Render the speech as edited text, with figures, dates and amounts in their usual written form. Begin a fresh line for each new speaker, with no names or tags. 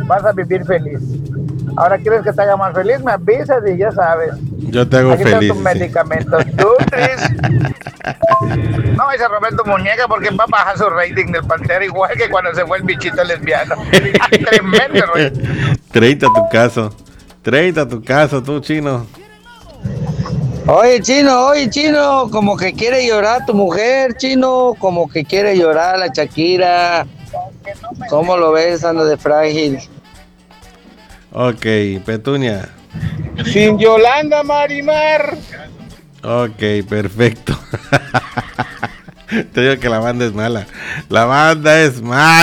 vas a vivir feliz. Ahora, ¿quieres que te haga más feliz? Me avisas y ya sabes.
Yo te hago
Aquí están
feliz.
tus medicamentos. Nutris. No vais a romper tu muñeca porque va a bajar su rating del Pantera igual que cuando se fue el bichito lesbiano. Tremendo, güey.
30 tu caso. 30 tu caso, tú, chino.
Oye, chino, como que quiere llorar tu mujer, chino, como que quiere llorar la Shakira. ¿Cómo lo ves, anda de frágil?
Ok, Petunia.
Sin Yolanda Marimar.
Ok, perfecto. Te digo que la banda es mala. La banda es mala.